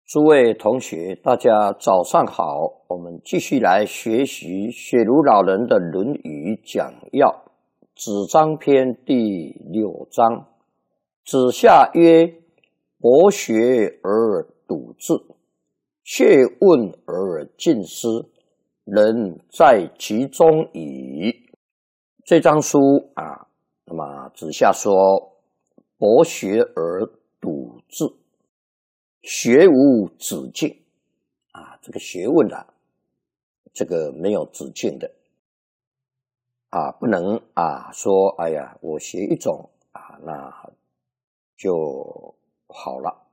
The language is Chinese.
诸位同学，大家早上好。我们继续来学习雪茹老人的《论语讲要》子张篇第6章。子夏曰：“博学而笃志，切问而近思，人在其中矣。”这章书那么子夏说：“博学而笃志。”学无止境这个学问这个没有止境的不能说哎呀，我学一种那就好了